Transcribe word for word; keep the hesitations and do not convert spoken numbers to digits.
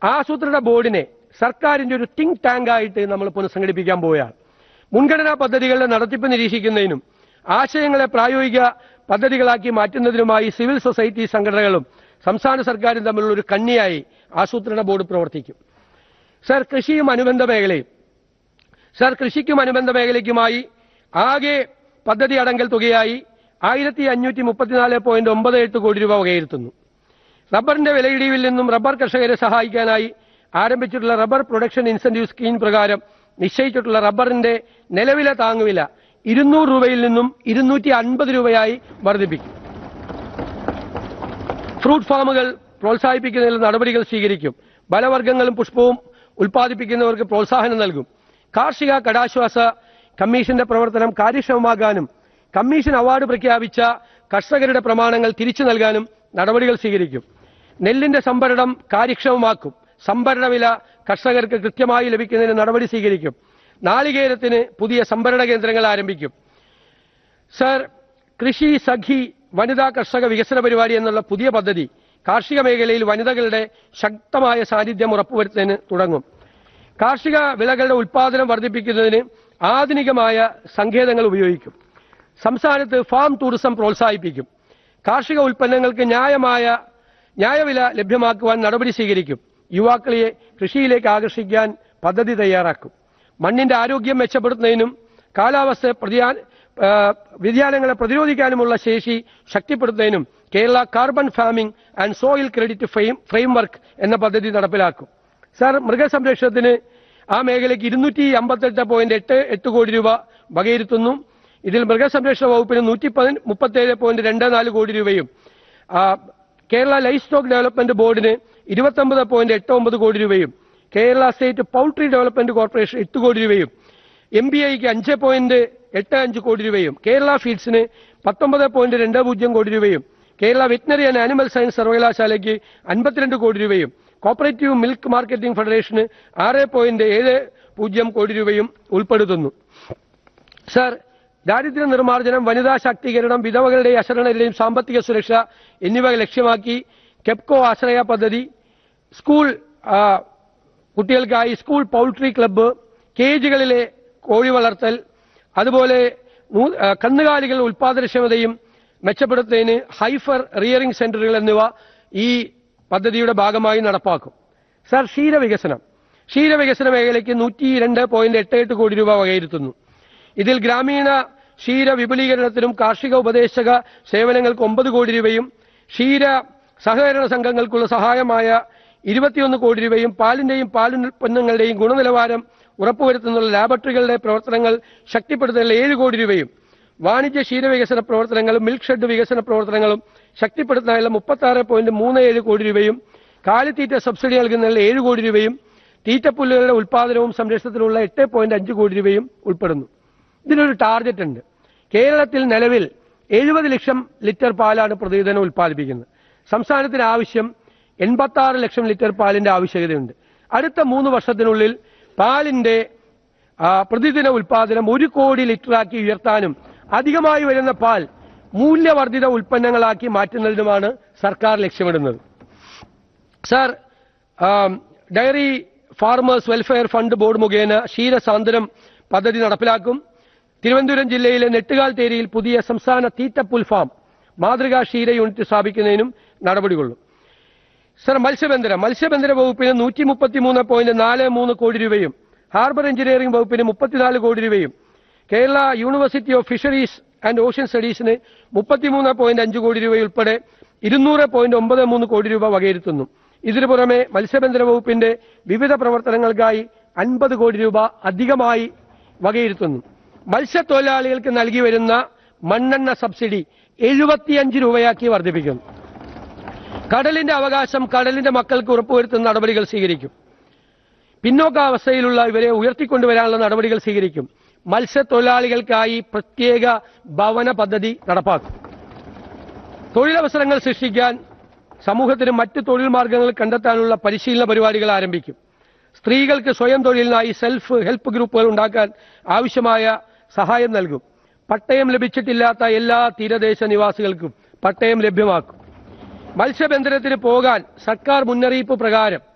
ആസൂത്രണ ബോർഡിനെ സർക്കാരിന്റെ ഒരു തിങ്ക് ടാങ്ക് ആയിട്ട് നമ്മൾ പുനഃസംഘടിപ്പിക്കാൻ പോവുകയാണ്. മുൻഗണനാ പദ്ധതികളുടെ നടത്തിപ്പ് നിരീക്ഷിക്കുന്നതിനും ആശയങ്ങളെ പ്രായോഗിക പദ്ധതികളാക്കി മാറ്റുന്നതിനുമായി സിവിൽ സൊസൈറ്റി സംഘടനകളും സംസ്ഥാന സർക്കാരും തമ്മിലുള്ള ഒരു കണ്ണിയായി ആസൂത്രണ ബോർഡ് പ്രവർത്തിക്കും. സർ, കൃഷിയും അനുബന്ധ മേഖലയും സർ കൃഷിക്കും അനുബന്ധ മേഖലയ്ക്കുമായി ആകെ പദ്ധതി അടങ്കൽ തുകയായി ആയിരത്തി അഞ്ഞൂറ്റി മുപ്പത്തിനാല് പോയിന്റ് ഒമ്പത് എട്ട് കോടി രൂപ വകയിരുത്തുന്നു. റബ്ബറിന്റെ വിലയിടിവിൽ നിന്നും റബ്ബർ കർഷകരെ സഹായിക്കാനായി ആരംഭിച്ചിട്ടുള്ള റബ്ബർ പ്രൊഡക്ഷൻ ഇൻസെന്റീവ് സ്കീം പ്രകാരം നിശ്ചയിച്ചിട്ടുള്ള റബ്ബറിന്റെ നിലവിലെ താങ്ങുവില ഇരുന്നൂറ് രൂപയിൽ നിന്നും ഇരുന്നൂറ്റി അൻപത് രൂപയായി വർദ്ധിപ്പിക്കും. ഫ്രൂട്ട് ഫാമുകൾ പ്രോത്സാഹിപ്പിക്കുന്നതിൽ നടപടികൾ സ്വീകരിക്കും. ഫലവർഗ്ഗങ്ങളും പുഷ്പവും ഉൽപ്പാദിപ്പിക്കുന്നവർക്ക് പ്രോത്സാഹനം നൽകും. കാർഷിക കടാശ്വാസ കമ്മീഷന്റെ പ്രവർത്തനം കാര്യക്ഷമമാകാനും കമ്മീഷൻ അവാർഡ് പ്രഖ്യാപിച്ച കർഷകരുടെ പ്രമാണങ്ങൾ തിരിച്ചു നൽകാനും നടപടികൾ സ്വീകരിക്കും. നെല്ലിന്റെ സംഭരണം കാര്യക്ഷമമാക്കും. സംഭരണ വില കർഷകർക്ക് കൃത്യമായി ലഭിക്കുന്നതിന് നടപടി സ്വീകരിക്കും. നാളികേരത്തിന് പുതിയ സംഭരണ കേന്ദ്രങ്ങൾ ആരംഭിക്കും. സർ, കൃഷി സഖി വനിതാ കർഷക വികസന പരിപാടി എന്നുള്ള പുതിയ പദ്ധതി കാർഷിക മേഖലയിൽ വനിതകളുടെ ശക്തമായ സാന്നിധ്യം ഉറപ്പുവരുത്തുന്നതിന് തുടങ്ങും. കാർഷിക വിളകളുടെ ഉൽപ്പാദനം വർദ്ധിപ്പിക്കുന്നതിന് ആധുനികമായ സങ്കേതങ്ങൾ ഉപയോഗിക്കും. സംസ്ഥാനത്ത് ഫാം ടൂറിസം പ്രോത്സാഹിപ്പിക്കും. കാർഷിക ഉൽപ്പന്നങ്ങൾക്ക് ന്യായമായ ന്യായവില ലഭ്യമാക്കുവാൻ നടപടി സ്വീകരിക്കും. യുവാക്കളെ കൃഷിയിലേക്ക് ആകർഷിക്കാൻ പദ്ധതി തയ്യാറാക്കും. മണ്ണിന്റെ ആരോഗ്യം മെച്ചപ്പെടുത്തുന്നതിനും കാലാവസ്ഥ വ്യതിയാനങ്ങളെ പ്രതിരോധിക്കാനുമുള്ള ശേഷി ശക്തിപ്പെടുത്തുന്നതിനും Kerala carbon farming and soil credit framework എന്ന പദ്ധതി നടപ്പിലാക്കും. സർ, മൃഗസംരക്ഷണത്തിന് ആ മേഖലയ്ക്ക് ഇരുന്നൂറ്റി അമ്പത്തെട്ട് പോയിന്റ് എട്ട് എട്ട് കോടി രൂപ വകയിരുത്തുന്നു. ഇതിൽ മൃഗസംരക്ഷണ വകുപ്പിന് നൂറ്റി മുപ്പത്തേഴ് പോയിന്റ് രണ്ട് നാല് കോടി രൂപയും കേരള ലൈഫ് സ്റ്റോക്ക് ഡെവലപ്മെന്റ് ബോർഡിന് ഇരുപത്തി ഒമ്പത് പോയിന്റ് എട്ട് ഒമ്പത് കോടി രൂപയും Kerala state poultry development corporation എട്ട് കോടി രൂപയും എം ബി ഐക്ക് അഞ്ച് പോയിന്റ് എട്ട് അഞ്ച് കോടി രൂപയും കേരള ഫീഡ്സിന് പത്തൊമ്പത് പോയിന്റ് രണ്ട് പൂജ്യം കോടി രൂപയും Kerala veterinary and animal science സർവകലാശാലയ്ക്ക് അൻപത്തിരണ്ട് കോടി രൂപയും കോപ്പറേറ്റീവ് മിൽക്ക് മാർക്കറ്റിംഗ് ഫെഡറേഷന് ആറ് പോയിന്റ് ഏഴ് പൂജ്യം കോടി രൂപയും ഉൾപ്പെടുത്തുന്നു. സർ, ദാരിദ്ര്യ നിർമ്മാർജ്ജനം, വനിതാ ശാക്തീകരണം, വിധവകളുടെയും അശരണരുടെയും സാമ്പത്തിക സുരക്ഷ എന്നിവ ലക്ഷ്യമാക്കി കെപ്കോ ആശ്രയ പദ്ധതി, സ്കൂൾ കുട്ടികൾക്കായി സ്കൂൾ പൗൾട്രി ക്ലബ്ബ്, കേജുകളിലെ കോഴി വളർത്തൽ, അതുപോലെ കന്നുകാലികളുടെ ഉൽപാദനക്ഷമതയും മെച്ചപ്പെടുത്തുന്നതിന് ഹൈഫർ റിയറിംഗ് സെന്ററുകൾ എന്നിവ ഈ പദ്ധതിയുടെ ഭാഗമായി നടപ്പാക്കും. സർ, ക്ഷീരവികസനം ക്ഷീരവികസന മേഖലയ്ക്ക് നൂറ്റി രണ്ട് പോയിന്റ് എട്ട് എട്ട് കോടി രൂപ വകയിരുത്തുന്നു. ഇതിൽ ഗ്രാമീണ ക്ഷീര വിപുലീകരണത്തിനും കാർഷിക ഉപദേശക സേവനങ്ങൾക്ക് ഒമ്പത് കോടി രൂപയും ക്ഷീര സഹകരണ സംഘങ്ങൾക്കുള്ള സഹായമായ ഇരുപത്തിയൊന്ന് കോടി രൂപയും പാലിന്റെയും പാലുൽപ്പന്നങ്ങളുടെയും ഗുണനിലവാരം ഉറപ്പുവരുത്തുന്നുള്ള ലാബറട്ടറികളുടെ പ്രവർത്തനങ്ങൾ ശക്തിപ്പെടുത്തുന്നതിൽ ഏഴ് കോടി രൂപയും വാണിജ്യ ക്ഷീരവികസന പ്രവർത്തനങ്ങളും മിൽക്ക് ഷെഡ് വികസന പ്രവർത്തനങ്ങളും ശക്തിപ്പെടുത്തുന്നതിനുള്ള മുപ്പത്തി ആറ് പോയിന്റ് മൂന്ന് ഏഴ് കോടി രൂപയും കാലിത്തീറ്റ സബ്സിഡി നൽകുന്നതിൽ ഏഴ് കോടി രൂപയും തീറ്റപ്പുല്ലുകളുടെ ഉൽപ്പാദനവും സംരക്ഷണത്തിനുള്ള എട്ട് പോയിന്റ് അഞ്ച് കോടി രൂപയും ഉൾപ്പെടുന്നു. ഇതിനൊരു ടാർഗറ്റ് ഉണ്ട്. കേരളത്തിൽ നിലവിൽ എഴുപത് ലക്ഷം ലിറ്റർ പാലാണ് പ്രതിദിനം ഉൽപ്പാദിപ്പിക്കുന്നത്. സംസ്ഥാനത്തിന് ആവശ്യം എൺപത്തി ആറ് ലക്ഷം ലിറ്റർ പാലിന്റെ ആവശ്യകതയുണ്ട്. അടുത്ത മൂന്ന് വർഷത്തിനുള്ളിൽ പാലിന്റെ പ്രതിദിന ഉൽപ്പാദനം ഒരു കോടി ലിറ്ററാക്കി ഉയർത്താനും അധികമായി വരുന്ന പാൽ മൂല്യവർദ്ധിത ഉൽപ്പന്നങ്ങളാക്കി മാറ്റുന്നതിനുമാണ് സർക്കാർ ലക്ഷ്യമിടുന്നത്. Sir, diary farmers welfare fund board മുഖേന ക്ഷീരസാന്ത്വനം പദ്ധതി നടപ്പിലാക്കും. തിരുവനന്തപുരം ജില്ലയിലെ നെട്ടുകാൽത്തേരിയിൽ പുതിയ സംസ്ഥാന തീറ്റപ്പുൽ ഫാം മാതൃകാ ക്ഷീര യൂണിറ്റ് സ്ഥാപിക്കുന്നതിനും നടപടികൊള്ളും. സർ, മത്സ്യബന്ധനം മത്സ്യബന്ധന വകുപ്പിന് നൂറ്റി മുപ്പത്തി മൂന്ന് പോയിന്റ് നാല് മൂന്ന് കോടി രൂപയും ഹാർബർ എഞ്ചിനീയറിംഗ് വകുപ്പിന് മുപ്പത്തിനാല് കോടി രൂപയും Kerala university of fisheries and ocean സ്റ്റഡീസിന് മുപ്പത്തിമൂന്ന് പോയിന്റ് അഞ്ച് കോടി രൂപയുൾപ്പെടെ ഇരുന്നൂറ് പോയിന്റ് ഒമ്പത് മൂന്ന് കോടി രൂപ വകയിരുത്തുന്നു. ഇതിനു പുറമെ മത്സ്യബന്ധന വകുപ്പിന്റെ വിവിധ പ്രവർത്തനങ്ങൾക്കായി അൻപത് കോടി രൂപ അധികമായി വകയിരുത്തുന്നു. മത്സ്യത്തൊഴിലാളികൾക്ക് നൽകി വരുന്ന മണ്ണെണ്ണ സബ്സിഡി എഴുപത്തിയഞ്ച് രൂപയാക്കി വർദ്ധിപ്പിക്കുന്നു. കടലിന്റെ അവകാശം കടലിന്റെ മക്കൾക്ക് ഉറപ്പുവരുത്തുന്ന നടപടികൾ സ്വീകരിക്കും. പിന്നോക്കാവസ്ഥയിലുള്ള ഇവരെ ഉയർത്തിക്കൊണ്ടുവരാനുള്ള നടപടികൾ സ്വീകരിക്കും. മത്സ്യത്തൊഴിലാളികൾക്കായി പ്രത്യേക ഭവന പദ്ധതി നടപ്പാക്കും. തൊഴിലവസരങ്ങൾ സൃഷ്ടിക്കാൻ സമൂഹത്തിന് മറ്റ് തൊഴിൽ മാർഗങ്ങൾ കണ്ടെത്താനുള്ള പരിശീലന പരിപാടികൾ ആരംഭിക്കും. സ്ത്രീകൾക്ക് സ്വയം തൊഴിലിനായി സെൽഫ് ഹെൽപ്പ് ഗ്രൂപ്പുകൾ ഉണ്ടാക്കാൻ ആവശ്യമായ സഹായം നൽകും. പട്ടയം ലഭിച്ചിട്ടില്ലാത്ത എല്ലാ തീരദേശ നിവാസികൾക്കും പട്ടയം ലഭ്യമാക്കും. മത്സ്യബന്ധനത്തിന് പോകാൻ സർക്കാർ മുന്നറിയിപ്പ് പ്രകാരം